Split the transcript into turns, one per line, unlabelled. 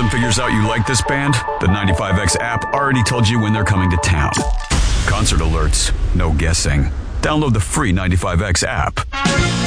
phone figures out you like this band, the 95X app already told you when they're coming to town. Concert alerts, no guessing. Download the free 95X app.